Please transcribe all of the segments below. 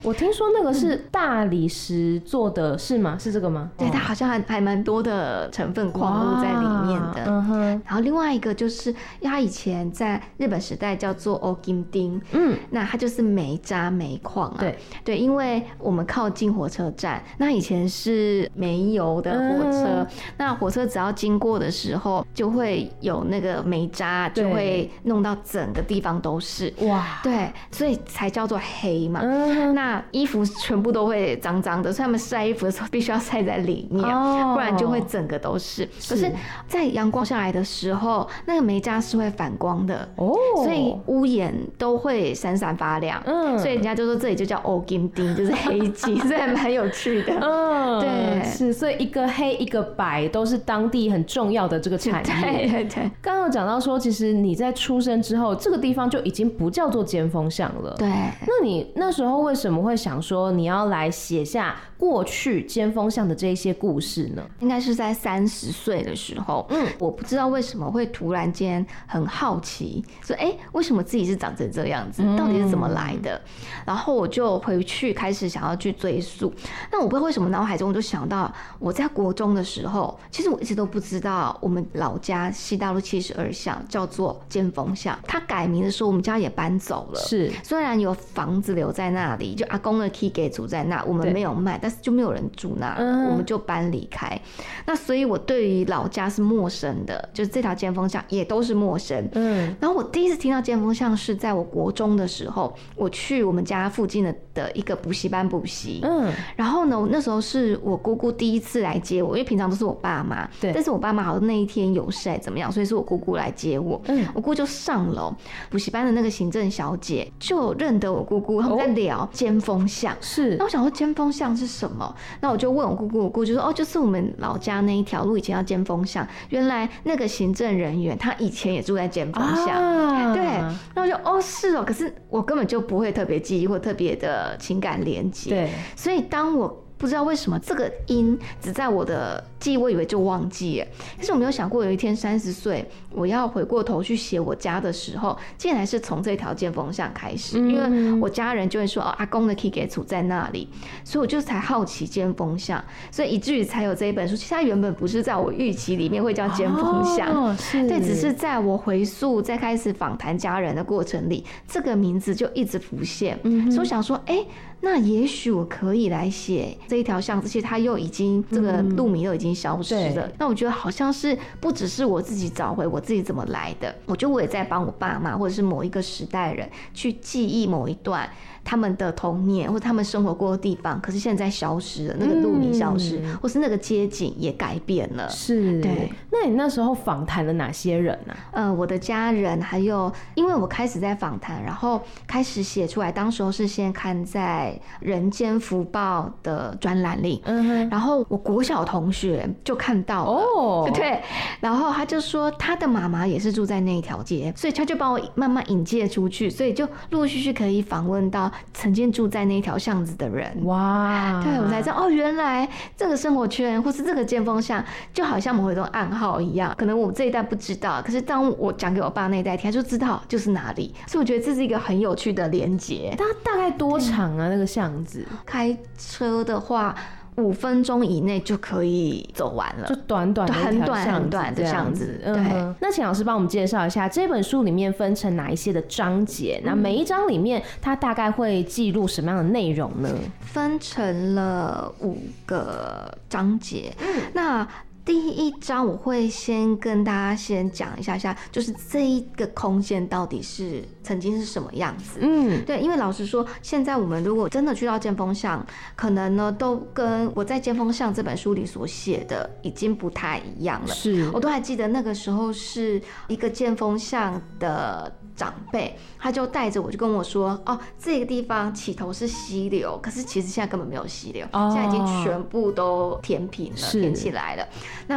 我听说那个是大理石做的，是吗？是这个吗？ 对，它好像还蛮多的成分矿物在里面的。然后另外一个就是，它以前在日本时代叫做欧金町，那它就是煤渣煤矿啊。对，因为我们靠近火车站，那以前是煤油的火车，那火车只要经过的时候，就会有那个煤渣，就会弄到整个地方都是。哇，对，所以才叫做黑嘛。那衣服全部都会脏脏的，所以他们晒衣服的时候必须要晒在里面，不然就会整个都是。可是，在阳光下来的时候，那个煤渣是会反光的，所以屋檐都会闪闪发亮。所以人家就说这里就叫欧金町，就是黑金，所以还蛮有趣的。对， 是，所以一个黑一个白都是当地很重要的这个产业。 对。 刚刚有讲到说，其实你在出生之后，这个地方就已经不叫做尖峰巷了。 对。 那你那时候为什么会想说你要来写下过去尖峰巷的这一些故事呢？ 应该是在30岁的时候，我不知道为什么会突然间很好奇，说为什么自己是长成这样子，到底是怎么来的？然后我就回去开始想要去追溯。那我不知道为什么脑海中就想到，我在国中的时候，其实我一直都不知道我们老家西大路72巷叫做尖峰巷。它改名的时候，我们家也搬走了。 是， 虽然有房子留在那里，就阿公的 key 给住在那，我们没有卖，但是就没有人住那，我们就搬离开。那所以我对于老家是陌生的，就是这条尖峰巷也都是陌生。然后我第一次听到尖峰巷是在我国中的时候，我去我们家附近的一个补习班补习。然后呢，那时候是我姑姑第一次来接我，因为平常都是我爸妈，但是我爸妈好像那一天有事怎么样，所以是我姑姑来接我。我姑就上楼，补习班的那个行政小姐就认得我姑姑，他们在聊尖峰巷。是，那我想说尖峰巷是什么？那我就问我姑姑，我姑就说就是我们老家那一条路以前叫尖峰巷，原来那个行政人员他以前也住在尖峰巷。对，那我就是可是我根本就不会特别记忆或特别的情感连结。对，所以当我不知道为什么这个音只在我的记忆，我以为就忘记了。可是我没有想过有一天30岁，我要回过头去写我家的时候，竟然是从这条尖峰巷开始。因为我家人就会说阿公的 key 给处在那里，所以我就才好奇尖峰巷，所以以至于才有这一本书。其实它原本不是在我预期里面会叫尖峰巷，对，只是在我回溯在开始访谈家人的过程里，这个名字就一直浮现。所以我想说，那也许我可以来写这一条巷子，其实它又已经这个路名又已经消失了。那我觉得好像是不只是我自己找回我自己怎么来的，我觉得我也在帮我爸妈或者是某一个时代人去记忆某一段他们的童年或者他们生活过的地方，可是现在消失了，那个路名消失，或是那个街景也改变了。 是，对。那你那时候访谈了哪些人呢？ 我的家人，还有因为我开始在访谈，然后开始写出来，当时候是先看在人间福报的专栏里，然后我国小同学就看到了，对，然后他就说他的妈妈也是住在那一条街，所以他就帮我慢慢引介出去，所以就陆陆续续可以访问到曾经住在那一条巷子的人。哇，对，我才知道原来这个生活圈或是这个尖峰巷就好像某一种暗号一样，可能我这一代不知道，可是当我讲给我爸那一代听，他就知道就是哪里。所以我觉得这是一个很有趣的连结。 它大概多长啊？那个巷子开车的话5分钟以内就可以走完了， 就短短的很短的巷子。对， 那请老师帮我们介绍一下这本书里面分成哪一些的章节？那每一章里面它大概会记录什么样的内容呢？ 分成了5个章节。那第一章我会先跟大家先讲一下，就是这一个空间到底是曾经是什么样子。对，因为老实说，现在我们如果真的去到尖峰巷，可能呢都跟我在尖峰巷这本书里所写的已经不太一样了。是，我都还记得那个时候是一个尖峰巷的长辈，他就带着我就跟我说，这个地方起头是溪流，可是其实现在根本没有溪流，现在已经全部都填平了，填起来了。那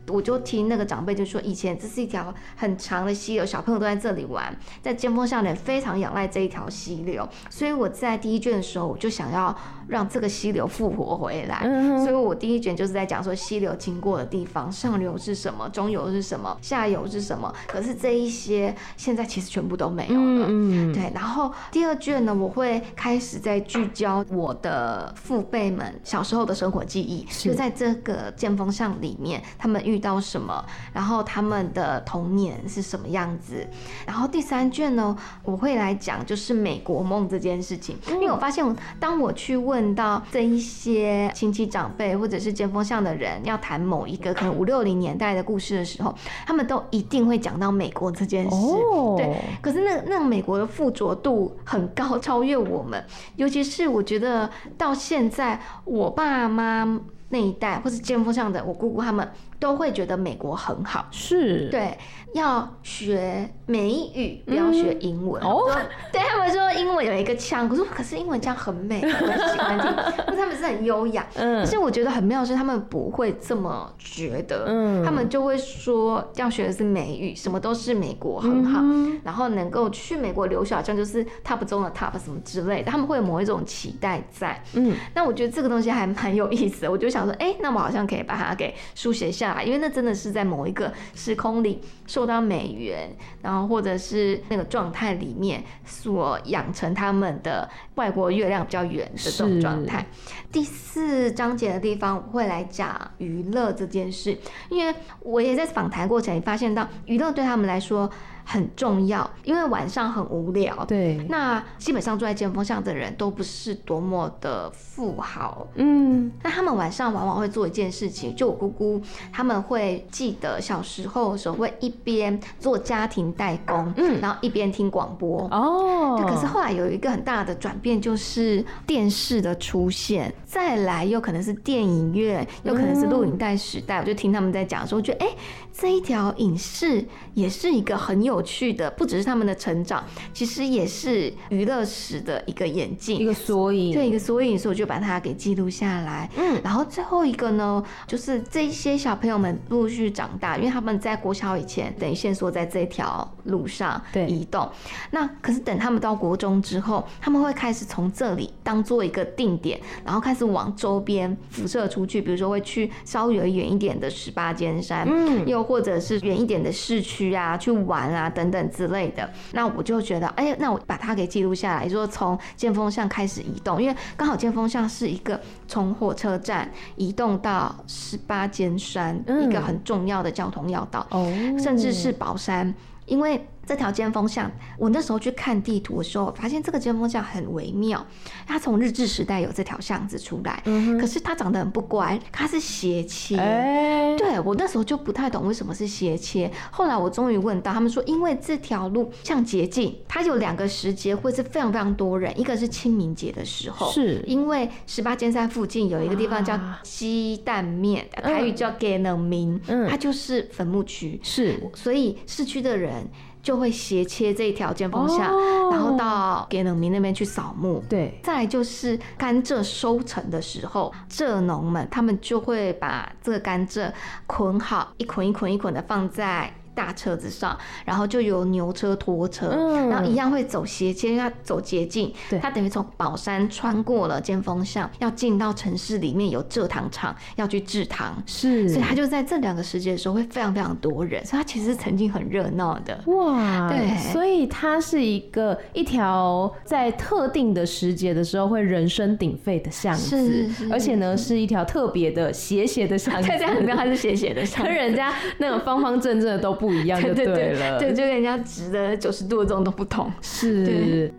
我就听那个长辈就说，以前这是一条很长的溪流，小朋友都在这里玩，在尖峰上的人非常仰赖这一条溪流，所以我在第一卷的时候，我就想要让这个溪流复活回来。所以我第一卷就是在讲说溪流经过的地方，上游是什么，中游是什么，下游是什么。可是这一些现在其实全部都没有了。对。然后第二卷呢，我会开始在聚焦我的父辈们小时候的生活记忆，就在这个剑锋巷里面，他们遇到什么，然后他们的童年是什么样子。然后第三卷呢，我会来讲就是美国梦这件事情，因为我发现当我去问到这一些亲戚长辈或者是剑锋巷的人要谈某一个可能50、60年代的故事的时候，他们都一定会讲到美国这件事。对，可是那种美国的附着度很高，超越我们。尤其是我觉得到现在，我爸妈那一代或是剑锋巷的我姑姑他们都会觉得美国很好， 是对， 要学美语，不要学英文。对，他们说英文有一个腔，可是英文腔很美，我很喜欢听，因为他们是很优雅。可是我觉得很妙的是，他们不会这么觉得，他们就会说要学的是美语，什么都是美国很好，然后能够去美国留学，好像就是 top 中的 top 什么之类的，他们会有某一种期待在。那我觉得这个东西还蛮有意思的，我就想说，那我好像可以把它给书写下来，因为那真的是在某一个时空里受到美元，然后或者是那个状态里面所养成他们的外国月亮比较圆的这种状态。第4章节的地方我会来讲娱乐这件事，因为我也在访谈过程里发现到娱乐对他们来说很重要，因为晚上很无聊。 对， 那基本上住在剑锋巷的人都不是多么的富豪，那他们晚上往往会做一件事情，就我姑姑他们会记得小时候的时候会一边做家庭代工，然后一边听广播。可是后来有一个很大的转变，就是电视的出现，再来又可能是电影院，又可能是录影带时代。我就听他们在讲说，我觉得这一条影视也是一个很有趣的，不只是他们的成长，其实也是娱乐史的一个演进， 一个缩影。 对，一个缩影，所以我就把它给记录下来。然后最后一个呢，就是这些小朋友们陆续长大，因为他们在国小以前等于限缩在这条路上移动。那可是等他们到国中之后，他们会开始从这里当做一个定点，然后开始往周边辐射出去，比如说会去稍微远一点的18尖山，又或者是远一点的市区啊，去玩啊等等之类的。那我就觉得，那我把它给记录下来，说从剑锋巷开始移动，因为刚好剑锋巷是一个从火车站移动到18尖山一个很重要的交通要道，甚至是宝山。因为这条尖锋巷，我那时候去看地图的时候，发现这个尖锋巷很微妙。它从日治时代有这条巷子出来，可是它长得很不乖，它是斜切。对，我那时候就不太懂为什么是斜切。后来我终于问到，他们说因为这条路像捷径，它有2个时节会是非常非常多人，一个是清明节的时候，是因为18尖山附近有一个地方叫鸡蛋面，台语叫给冷民，它就是坟墓区，是，所以市区的人就会斜切这一条尖锋巷，然后到给冷民那边去扫墓。对，再来就是甘蔗收成的时候，蔗农们他们就会把这个甘蔗捆好，一捆一捆一捆的放在大车子上，然后就由牛车拖车，然后一样会走斜街，因为它走捷径，它等于从宝山穿过了尖锋巷，要进到城市里面有蔗糖厂要去制糖，是，所以它就在这2个时节的时候会非常非常多人，所以它其实曾经很热闹的。哇，对， 所以它是一条在特定的时节的时候会人声鼎沸的巷子，而且呢是一条特别的斜斜的巷子， 对，很妙，它是斜斜的巷子， 跟人家那种方方正正的都不一样就对了， 对，就跟人家直的90度的这种都不同。 是。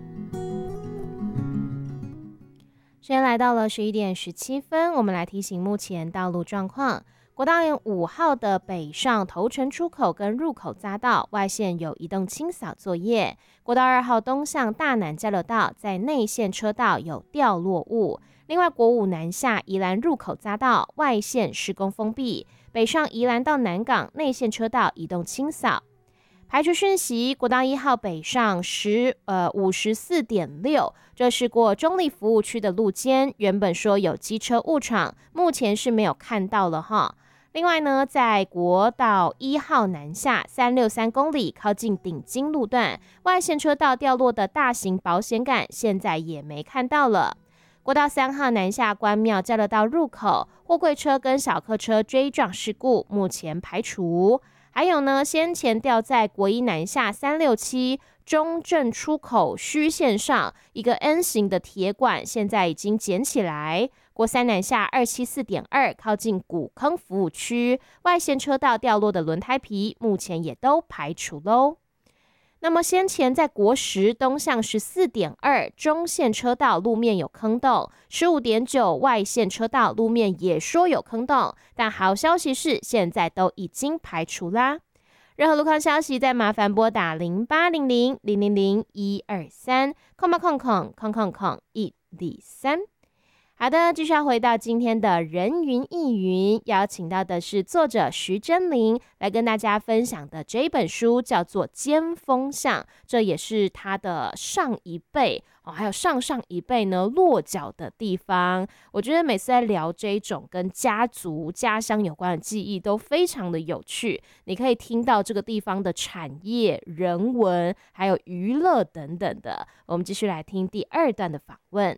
时间来到了11点17分，我们来提醒目前道路状况。国道5号的北上头城出口跟入口匝道外线有移动清扫作业。国道2号东向大南交流道在内线车道有掉落物。另外，国5南下宜兰入口匝道外线施工封闭。北上宜兰到南港内线车道移动清扫。排除讯息，国道1号北上54.6，这是过中立服务区的路肩，原本说有机车误闯，目前是没有看到了哈。 另外呢，在国道1号南下363公里，靠近顶金路段，外线车道掉落的大型保险杆现在也没看到了。国道3号南下关庙交流道入口，货柜车跟小客车追撞事故目前排除。还有呢，先前掉在国一南下367中正出口虚线上一个 N 型的铁管，现在已经捡起来。国三南下274.2靠近古坑服务区，外线车道掉落的轮胎皮目前也都排除喽。那么先前在国10东向14.2中线车道路面有坑洞，15.9外线车道路面也说有坑洞，但好消息是现在都已经排除啦。任何路况消息再麻烦拨打0800-000-123123。好的，继续要回到今天的人云亦云，邀请到的是作者徐真菱来跟大家分享的这一本书叫做《尖峰象》，这也是他的上一辈还有上上一辈呢落脚的地方。我觉得每次在聊这一种跟家族家乡有关的记忆都非常的有趣，你可以听到这个地方的产业、人文还有娱乐等等的。我们继续来听第2段的访问。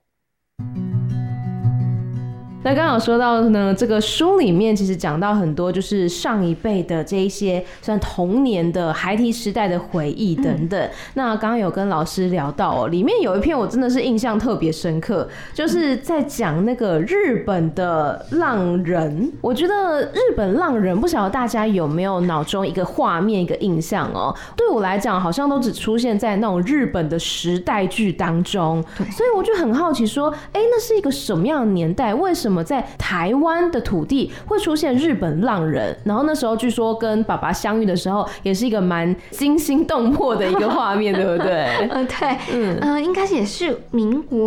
那刚好说到呢，这个书里面其实讲到很多就是上一辈的这一些算童年的孩提时代的回忆等等。那刚刚有跟老师聊到里面有一篇我真的是印象特别深刻，就是在讲那个日本的浪人。我觉得日本浪人不晓得大家有没有脑中一个画面一个印象哦？对我来讲好像都只出现在那种日本的时代剧当中，所以我就很好奇说，那是一个什么样的年代？为什么在台湾的土地会出现日本浪人？然后那时候据说跟爸爸相遇的时候，也是一个蛮惊心动魄的一个画面，对不对？ 对，应该也是民国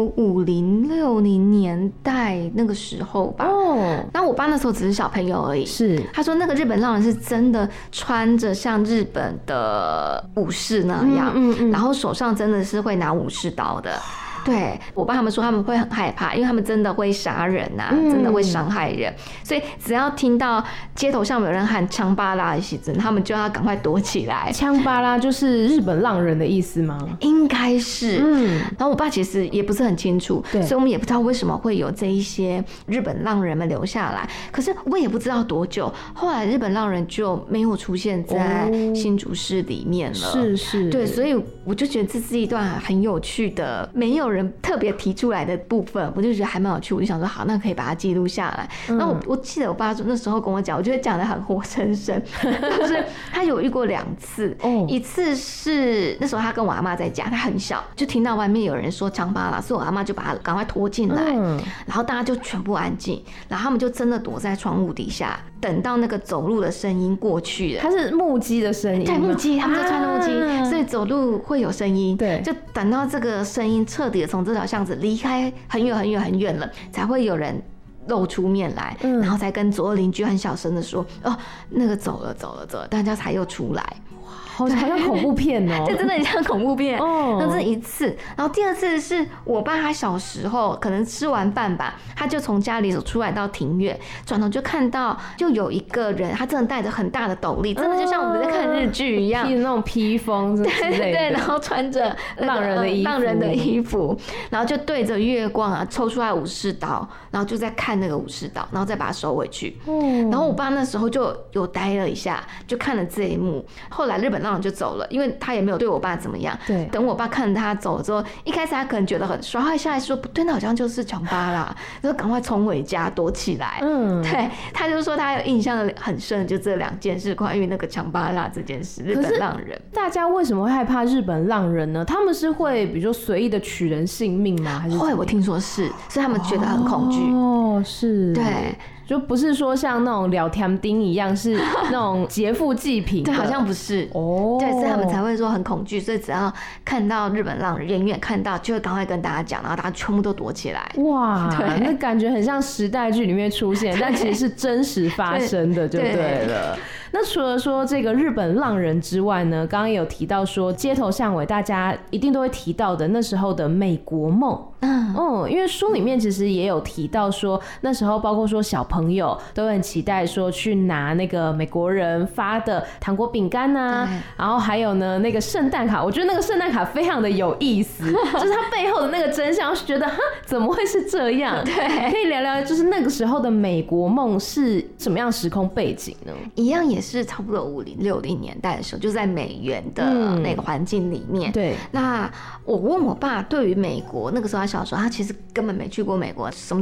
50、60年代那个时候吧。那我爸那时候只是小朋友而已。是，他说那个日本浪人是真的穿着像日本的武士那样，然后手上真的是会拿武士刀的。对，我爸他们说他们会很害怕，因为他们真的会杀人啊，真的会伤害人，所以只要听到街头上有人喊枪巴拉的时候，他们就要赶快躲起来。 枪巴拉就是日本浪人的意思吗？ 应该是。然后我爸其实也不是很清楚，所以我们也不知道为什么会有这一些日本浪人们留下来。可是我也不知道多久，后来日本浪人就没有出现在新竹市里面了。是。对，所以我就觉得这是一段很有趣的，没有人特别提出来的部分，我就觉得还蛮有趣。我就想说，好，那可以把它记录下来。那我记得我爸那时候跟我讲，我觉得讲得很活生生，就是他有遇过2次。一次是那时候他跟我阿嬷在家，他很小，就听到外面有人说枪巴拉，所以我阿嬷就把他赶快拖进来，然后大家就全部安静，然后他们就真的躲在窗户底下，等到那个走路的声音过去了。 它是木屐的声音， 对，木屐，他们在穿木屐，所以走路会有声音。对，就等到这个声音彻底的从这条巷子离开很远很远很远了，才会有人露出面来，然后才跟左右邻居很小声的说：“哦，那个走了，大家才又出来。” 好像恐怖片哦， 这真的很像恐怖片。那这一次，然后第2次是我爸他小时候可能吃完饭吧，他就从家里走出来到庭院，转头就看到就有一个人，他真的戴着很大的斗笠，真的就像我们在看日剧一样， 披那种披风之类的， 对，然后穿着浪人的衣服， 然后就对着月光啊抽出来武士刀，然后就在看那个武士刀，然后再把它收回去。然后我爸那时候就有呆了一下，就看了这一幕。后来日本浪人就走了，因为他也没有对我爸怎么样。对，等我爸看着他走了之后，一开始他可能觉得很爽，后下来说不对，那好像就是枪巴拉，然后赶快冲回家躲起来。对，他就说他有印象很深，就这2件事，关于那个枪巴拉这件事，日本浪人。 大家为什么会害怕日本浪人呢？他们是会比如说随意的取人性命吗？还是会？我听说是他们觉得很恐惧。 是。对。就不是说像那种聊天钉一样是那种劫富济贫， 对，好像不是。对，所以他们才会说很恐惧，所以只要看到日本浪人，远远看到就会赶快跟大家讲，然后大家全部都躲起来。 哇，那感觉很像时代剧里面出现，但其实是真实发生的，就对了。 那除了说这个日本浪人之外呢，刚刚也有提到说街头巷尾大家一定都会提到的那时候的美国梦。因为书里面其实也有提到说，那时候包括说小朋友都很期待说去拿那个美国人发的糖果饼干啊，然后还有呢那个圣诞卡，我觉得那个圣诞卡非常的有意思，就是它背后的那个真相，是觉得哈怎么会是这样？对，可以聊聊就是那个时候的美国梦是什么样时空背景呢？ 一样也是差不多50、60年代的时候，就在美元的那个环境里面。对，那我问我爸，对于美国那个时候他小时候，他其实根本没去过美国，什么